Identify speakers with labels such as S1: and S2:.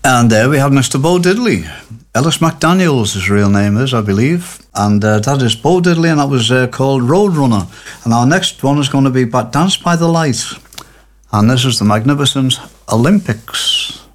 S1: And there we have Mr. Bo Diddley. Ellis McDaniels, his real name is, I believe. And that is Bo Diddley, and that was called Roadrunner. And our next one is going to be Dance by the Light. And this is the magnificent Olympics.